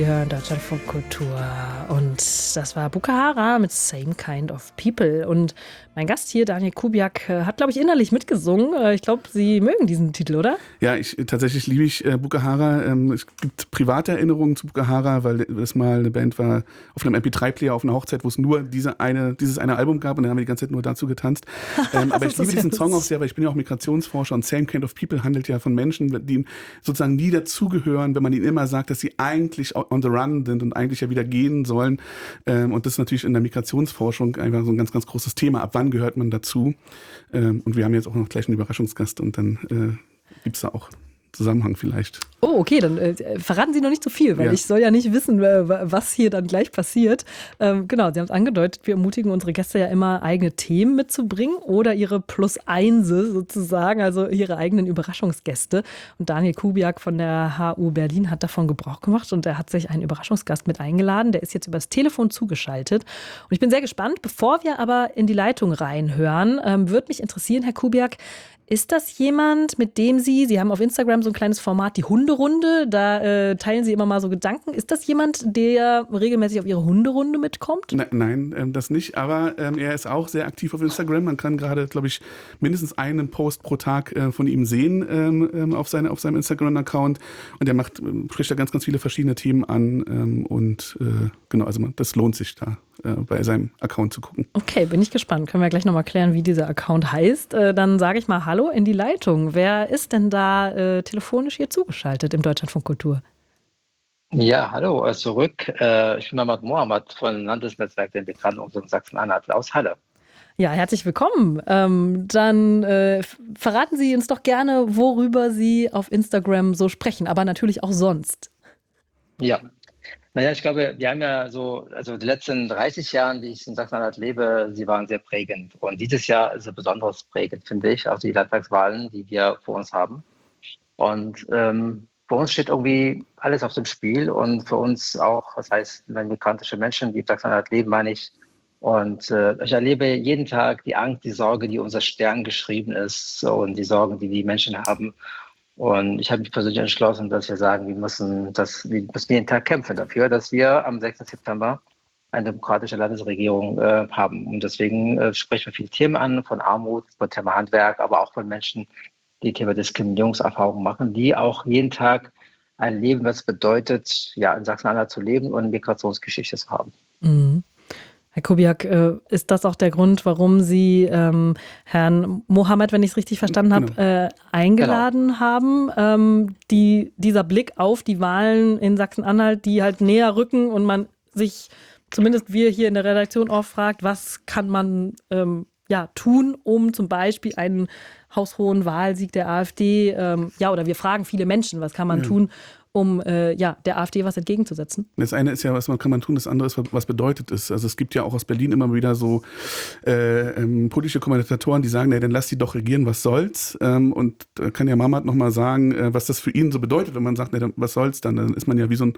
Wir hören Deutschlandfunk Kultur und das war Bukahara mit Same Kind of People. Und mein Gast hier, Daniel Kubiak, hat, glaube ich, innerlich mitgesungen. Ich glaube, Sie mögen diesen Titel, oder? Ja, tatsächlich liebe ich Bukahara. Es gibt private Erinnerungen zu Bukahara, weil das mal eine Band war auf einem MP3-Player auf einer Hochzeit, wo es nur dieses eine Album gab und dann haben wir die ganze Zeit nur dazu getanzt. Aber ich liebe diesen Song auch sehr, weil ich bin ja auch Migrationsforscher und Same Kind of People handelt ja von Menschen, die sozusagen nie dazugehören, wenn man ihnen immer sagt, dass sie eigentlich on the run sind und eigentlich ja wieder gehen sollen. Und das ist natürlich in der Migrationsforschung einfach so ein ganz, ganz großes Thema. Ab wann gehört man dazu? Und wir haben jetzt auch noch gleich einen Überraschungsgast und dann gibt es da auch Zusammenhang vielleicht. Oh, okay, dann verraten Sie noch nicht so viel, weil ich soll ja nicht wissen, was hier dann gleich passiert. Genau, Sie haben es angedeutet, wir ermutigen unsere Gäste ja immer, eigene Themen mitzubringen oder ihre Plus-Einse sozusagen, also ihre eigenen Überraschungsgäste. Und Daniel Kubiak von der HU Berlin hat davon Gebrauch gemacht und er hat sich einen Überraschungsgast mit eingeladen. Der ist jetzt übers Telefon zugeschaltet. Und ich bin sehr gespannt. Bevor wir aber in die Leitung reinhören, würde mich interessieren, Herr Kubiak, ist das jemand, mit dem Sie haben auf Instagram so ein kleines Format, die Hunderunde, da teilen Sie immer mal so Gedanken. Ist das jemand, der regelmäßig auf Ihre Hunderunde mitkommt? Nein, das nicht, aber er ist auch sehr aktiv auf Instagram. Man kann gerade, glaube ich, mindestens einen Post pro Tag von ihm sehen auf seinem Instagram-Account und er spricht da ganz, ganz viele verschiedene Themen an und genau, also das lohnt sich da bei seinem Account zu gucken. Okay, bin ich gespannt. Können wir gleich nochmal klären, wie dieser Account heißt. Dann sage ich mal Hallo in die Leitung. Wer ist denn da telefonisch hier zugeschaltet im Deutschlandfunk Kultur? Ja, hallo, zurück. Ich bin Ahmad Mohammed von Landesnetzwerk der Migranten Sachsen-Anhalt aus Halle. Ja, herzlich willkommen. Dann verraten Sie uns doch gerne, worüber Sie auf Instagram so sprechen, aber natürlich auch sonst. Ja, naja, ich glaube, wir haben ja also die letzten 30 Jahre, die ich in Sachsen-Anhalt lebe, sie waren sehr prägend. Und dieses Jahr ist besonders prägend, finde ich, also die Landtagswahlen, die wir vor uns haben. Und für uns steht irgendwie alles auf dem Spiel und für uns auch, das heißt, migrantische Menschen, die in Sachsen-Anhalt leben, meine ich. Und ich erlebe jeden Tag die Angst, die Sorge, die unser Stern geschrieben ist und die Sorgen, die die Menschen haben. Und ich habe mich persönlich entschlossen, dass wir sagen, wir müssen jeden Tag kämpfen dafür, dass wir am 6. September eine demokratische Landesregierung haben. Und deswegen sprechen wir viele Themen an, von Armut, von Thema Handwerk, aber auch von Menschen, die Thema Diskriminierungserfahrungen machen, die auch jeden Tag erleben, was es bedeutet, ja, in Sachsen-Anhalt zu leben und Migrationsgeschichte zu haben. Mhm. Herr Kubiak, ist das auch der Grund, warum Sie Herrn Mohammed, wenn ich es richtig verstanden habe, eingeladen haben? Dieser Blick auf die Wahlen in Sachsen-Anhalt, die halt näher rücken und man sich, zumindest wir hier in der Redaktion, oft fragt, was kann man tun, um zum Beispiel einen haushohen Wahlsieg der AfD, oder wir fragen viele Menschen, was kann man tun, um der AfD was entgegenzusetzen? Das eine ist ja, was kann man tun, das andere ist, was bedeutet es. Also es gibt ja auch aus Berlin immer wieder so politische Kommentatoren, die sagen, dann lass die doch regieren, was soll's. Und da kann ja Mamat nochmal sagen, was das für ihn so bedeutet, wenn man sagt, dann, was soll's dann? Dann ist man ja wie so ein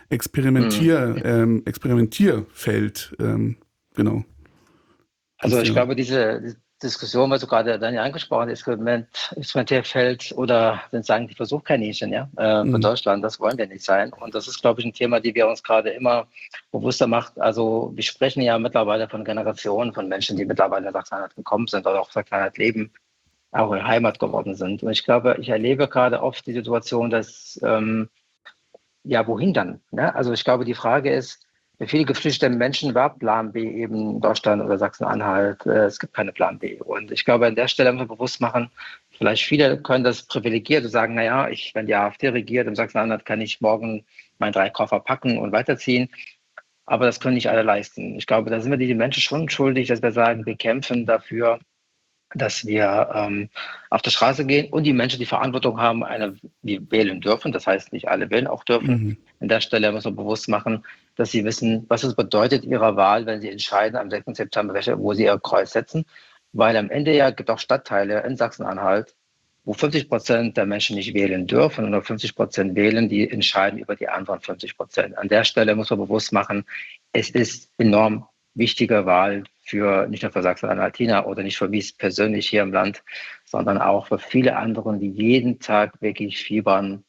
Experimentierfeld. Genau. Also ich glaube, diese Diskussion, was du gerade Daniel angesprochen hast, Experimentierfeld oder dann sagen die Versuchskaninchen, von Deutschland, das wollen wir nicht sein. Und das ist, glaube ich, ein Thema, die wir uns gerade immer bewusster macht. Also wir sprechen ja mittlerweile von Generationen von Menschen, die mittlerweile in Sachsen-Anhalt gekommen sind oder auch in Sachsen-Anhalt leben, auch in Heimat geworden sind. Und ich glaube, ich erlebe gerade oft die Situation, dass, wohin dann? Ne? Also ich glaube, die Frage ist, für viele geflüchtete Menschen war Plan B eben Deutschland oder Sachsen-Anhalt. Es gibt keine Plan B. Und ich glaube, an der Stelle müssen wir bewusst machen, vielleicht viele können das privilegiert und sagen, wenn die AfD regiert in Sachsen-Anhalt, kann ich morgen meine 3 Koffer packen und weiterziehen. Aber das können nicht alle leisten. Ich glaube, da sind wir die Menschen schon schuldig, dass wir sagen, wir kämpfen dafür, dass wir auf die Straße gehen und die Menschen, die Verantwortung haben, die wählen dürfen. Das heißt, nicht alle wählen auch dürfen. An der Stelle müssen wir bewusst machen, dass sie wissen, was es bedeutet, ihrer Wahl, wenn sie entscheiden am 6. September, wo sie ihr Kreuz setzen. Weil am Ende gibt es auch Stadtteile in Sachsen-Anhalt, wo 50% der Menschen nicht wählen dürfen und nur 50% wählen, die entscheiden über die anderen 50%. An der Stelle muss man bewusst machen, es ist enorm wichtige Wahl nicht nur für Sachsen-Anhaltiner oder nicht für mich persönlich hier im Land, sondern auch für viele andere, die jeden Tag wirklich fiebern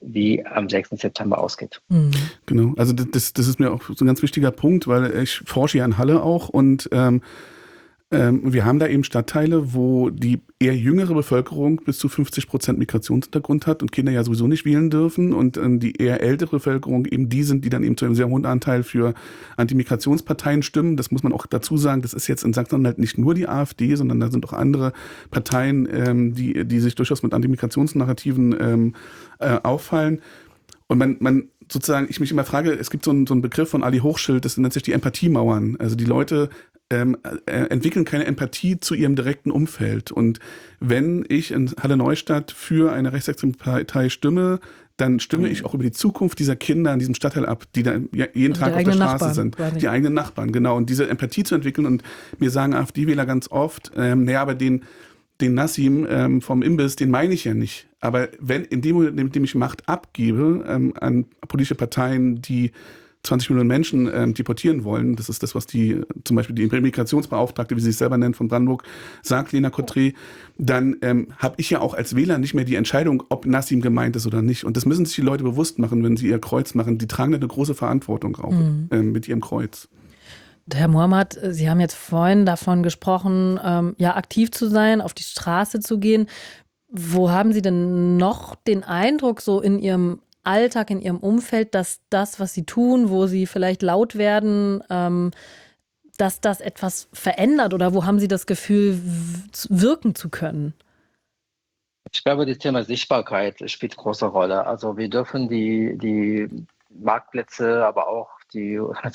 wie am 6. September ausgeht. Genau, also das ist mir auch so ein ganz wichtiger Punkt, weil ich forsche ja in Halle auch und wir haben da eben Stadtteile, wo die eher jüngere Bevölkerung bis zu 50% Migrationshintergrund hat und Kinder ja sowieso nicht wählen dürfen und die eher ältere Bevölkerung eben die sind, die dann eben zu einem sehr hohen Anteil für Antimigrationsparteien stimmen. Das muss man auch dazu sagen, das ist jetzt in Sachsen-Anhalt nicht nur die AfD, sondern da sind auch andere Parteien, die sich durchaus mit Antimigrationsnarrativen auffallen. Und man sozusagen, ich mich immer frage, es gibt so einen Begriff von Ali Hochschild, das nennt sich die Empathiemauern. Also die Leute entwickeln keine Empathie zu ihrem direkten Umfeld. Und wenn ich in Halle-Neustadt für eine rechtsextreme Partei stimme, dann stimme ich auch über die Zukunft dieser Kinder in diesem Stadtteil ab, die dann jeden Tag auf der Straße sind. Die eigenen Nachbarn, genau. Und diese Empathie zu entwickeln. Und mir sagen AfD-Wähler ganz oft, aber den Nassim vom Imbiss, den meine ich ja nicht. Aber wenn in dem Moment, in dem ich Macht abgebe an politische Parteien, die 20 Millionen Menschen deportieren wollen, das ist das, was zum Beispiel die Migrationsbeauftragte, wie sie sich selber nennt, von Brandenburg, sagt, Lena Cotré, dann habe ich ja auch als Wähler nicht mehr die Entscheidung, ob Nassim gemeint ist oder nicht. Und das müssen sich die Leute bewusst machen, wenn sie ihr Kreuz machen. Die tragen da eine große Verantwortung auch mit ihrem Kreuz. Herr Muhammad, Sie haben jetzt vorhin davon gesprochen, aktiv zu sein, auf die Straße zu gehen. Wo haben Sie denn noch den Eindruck, so in Ihrem Alltag, in Ihrem Umfeld, dass das, was Sie tun, wo Sie vielleicht laut werden, dass das etwas verändert? Oder wo haben Sie das Gefühl, wirken zu können? Ich glaube, das Thema Sichtbarkeit spielt eine große Rolle. Also wir dürfen die Marktplätze, aber auch die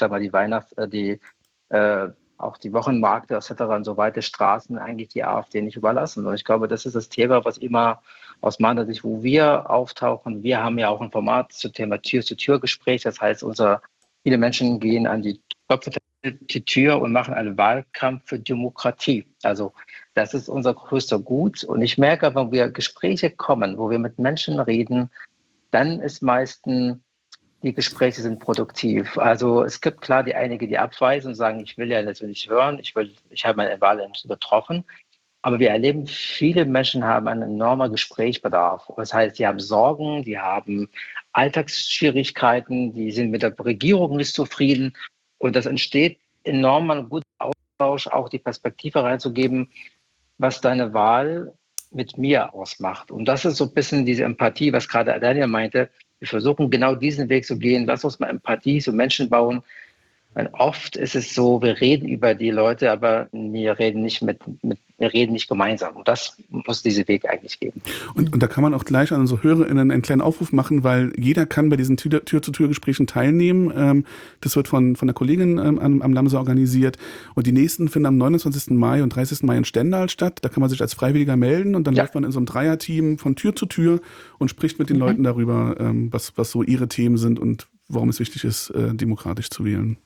auch die Wochenmärkte etc. und so weiter, Straßen eigentlich die AfD nicht überlassen. Und ich glaube, das ist das Thema, was immer aus meiner Sicht, wo wir auftauchen. Wir haben ja auch ein Format zum Thema Tür-zu-Tür-Gespräch. Das heißt, viele Menschen gehen an die Tür und machen einen Wahlkampf für Demokratie. Also das ist unser größter Gut. Und ich merke, wenn wir Gespräche kommen, wo wir mit Menschen reden, dann ist meistens die Gespräche sind produktiv. Also es gibt klar die einige, die abweisen und sagen, ich will ja natürlich hören, ich habe meine Wahl nicht übertroffen. Aber wir erleben, viele Menschen haben einen enormen Gesprächsbedarf. Das heißt, die haben Sorgen, die haben Alltagsschwierigkeiten, die sind mit der Regierung nicht zufrieden. Und das entsteht enorm ein guter Austausch, auch die Perspektive reinzugeben, was deine Wahl mit mir ausmacht. Und das ist so ein bisschen diese Empathie, was gerade Daniel meinte. Wir versuchen genau diesen Weg zu gehen. Lass uns mal Empathie zu Menschen bauen. Weil oft ist es so, wir reden über die Leute, aber wir reden nicht wir reden nicht gemeinsam. Und das muss dieser Weg eigentlich geben. Und da kann man auch gleich an unsere HörerInnen einen kleinen Aufruf machen, weil jeder kann bei diesen Tür-zu-Tür-Gesprächen teilnehmen. Das wird von der Kollegin am Lamsa organisiert. Und die nächsten finden am 29. Mai und 30. Mai in Stendal statt. Da kann man sich als Freiwilliger melden und dann läuft man in so einem Dreierteam von Tür zu Tür und spricht mit den Leuten darüber, was so ihre Themen sind und warum es wichtig ist, demokratisch zu wählen.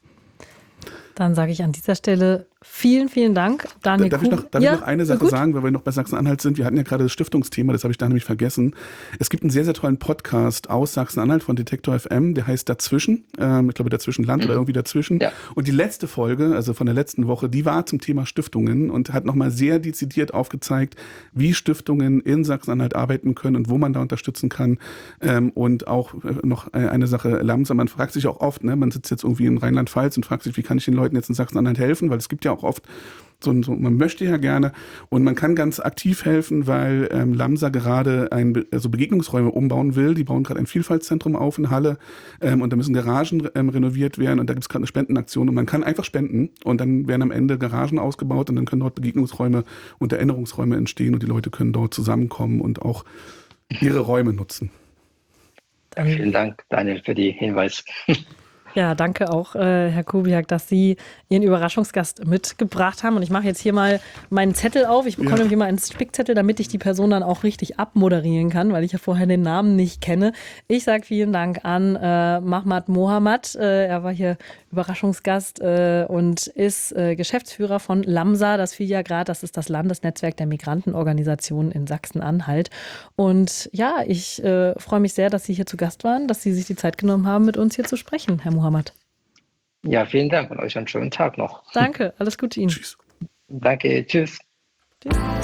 Dann sage ich an dieser Stelle vielen, vielen Dank. Daniel Darf ich noch eine Sache sagen, weil wir noch bei Sachsen-Anhalt sind? Wir hatten ja gerade das Stiftungsthema, das habe ich da nämlich vergessen. Es gibt einen sehr, sehr tollen Podcast aus Sachsen-Anhalt von Detektor FM, der heißt Dazwischen. Ich glaube, Dazwischenland oder irgendwie dazwischen. Ja. Und die letzte Folge, also von der letzten Woche, die war zum Thema Stiftungen und hat nochmal sehr dezidiert aufgezeigt, wie Stiftungen in Sachsen-Anhalt arbeiten können und wo man da unterstützen kann. Und auch noch eine Sache, Lamsa, man fragt sich auch oft, man sitzt jetzt irgendwie in Rheinland-Pfalz und fragt sich, wie kann ich den Leuten jetzt in Sachsen-Anhalt helfen, weil es gibt ja auch oft man möchte ja gerne und man kann ganz aktiv helfen, weil Lamsa gerade Begegnungsräume umbauen will. Die bauen gerade ein Vielfaltszentrum auf in Halle und da müssen Garagen renoviert werden und da gibt es gerade eine Spendenaktion und man kann einfach spenden und dann werden am Ende Garagen ausgebaut und dann können dort Begegnungsräume und Erinnerungsräume entstehen und die Leute können dort zusammenkommen und auch ihre Räume nutzen. Vielen Dank, Daniel, für den Hinweis. Ja, danke auch, Herr Kubiak, dass Sie Ihren Überraschungsgast mitgebracht haben. Und ich mache jetzt hier mal meinen Zettel auf. Ich bekomme hier mal einen Spickzettel, damit ich die Person dann auch richtig abmoderieren kann, weil ich ja vorher den Namen nicht kenne. Ich sage vielen Dank an Mahmad Mohamad. Er war hier Überraschungsgast und ist Geschäftsführer von Lamsa. Das fiel ja gerade, das ist das Landesnetzwerk der Migrantenorganisationen in Sachsen-Anhalt. Und ja, ich freue mich sehr, dass Sie hier zu Gast waren, dass Sie sich die Zeit genommen haben, mit uns hier zu sprechen, Herr Mohamad. Ja, vielen Dank und euch einen schönen Tag noch. Danke, alles Gute Ihnen. Tschüss. Danke, tschüss. Tschüss.